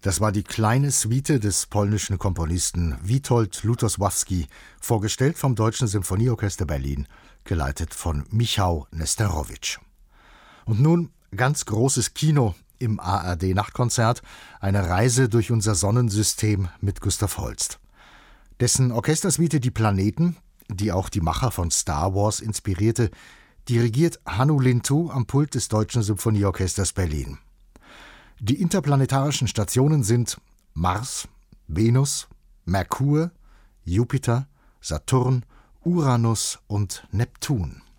Das war die kleine Suite des polnischen Komponisten Witold Lutosławski, vorgestellt vom Deutschen Symphonieorchester Berlin, geleitet von Michał Nesterowitsch. Und nun ganz großes Kino im ARD-Nachtkonzert, eine Reise durch unser Sonnensystem mit Gustav Holst. Dessen Orchestersuite Die Planeten, die auch die Macher von Star Wars inspirierte, dirigiert Hannu Lintu am Pult des Deutschen Symphonieorchesters Berlin. Die interplanetarischen Stationen sind Mars, Venus, Merkur, Jupiter, Saturn, Uranus und Neptun.